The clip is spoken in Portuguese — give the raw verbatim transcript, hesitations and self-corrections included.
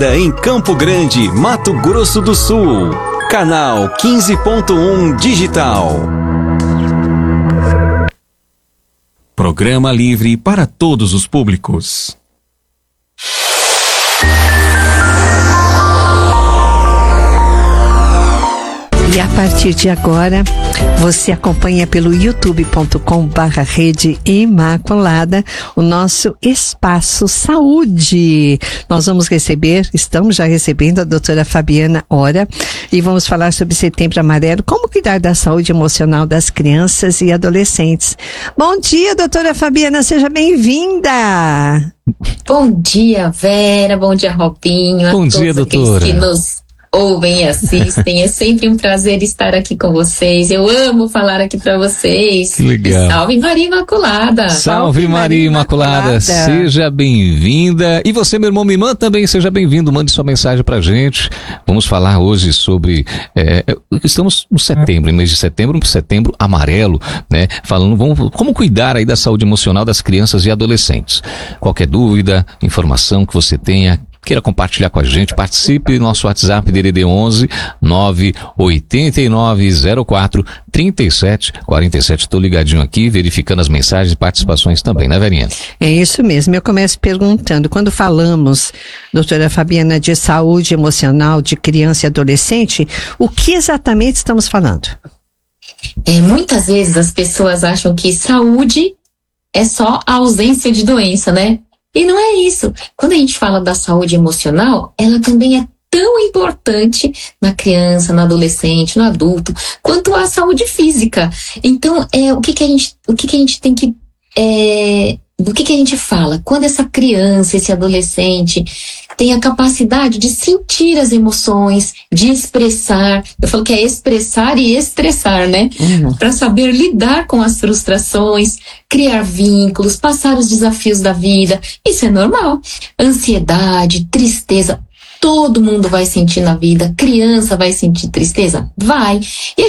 Imaculada em Campo Grande, Mato Grosso do Sul. Canal quinze ponto um Digital. Programa livre para todos os públicos. E a partir de agora, você acompanha pelo youtube ponto com barra Rede Imaculada o nosso Espaço Saúde. Nós vamos receber, estamos já recebendo a doutora Fabiana Ora e vamos falar sobre Setembro Amarelo, como cuidar da saúde emocional das crianças e adolescentes. Bom dia, doutora Fabiana, seja bem-vinda! Bom dia, Vera, bom dia, Robinho. Bom dia, doutora. Que nos ouvem e assistem, é sempre um prazer estar aqui com vocês, eu amo falar aqui para vocês. Que legal. E salve Maria Imaculada. Salve, salve Maria Imaculada. Imaculada, seja bem-vinda. E você, meu irmão, minha irmã, também seja bem-vindo, mande sua mensagem pra gente. Vamos falar hoje sobre, é, estamos no setembro, mês de setembro, um setembro amarelo, né, falando, vamos, como cuidar aí da saúde emocional das crianças e adolescentes. Qualquer dúvida, informação que você tenha, queira compartilhar com a gente, participe do nosso WhatsApp D D D onze nove oito nove zero quatro três sete quatro sete. Estou ligadinho aqui, verificando as mensagens e participações também, né, Verinha? É isso mesmo. Eu começo perguntando, quando falamos, doutora Fabiana, de saúde emocional de criança e adolescente, o que exatamente estamos falando? É, muitas vezes as pessoas acham que saúde é só a ausência de doença, né? E não é isso. Quando a gente fala da saúde emocional, ela também é tão importante na criança, no adolescente, no adulto, quanto a saúde física. Então, é, o que que a gente, o que que a gente tem que, é, do que que a gente fala? Quando essa criança, esse adolescente tem a capacidade de sentir as emoções, de expressar, eu falo que é expressar e estressar, né? Uhum. Para saber lidar com as frustrações, criar vínculos, passar os desafios da vida, isso é normal. Ansiedade, tristeza, todo mundo vai sentir na vida. Criança vai sentir tristeza? Vai. E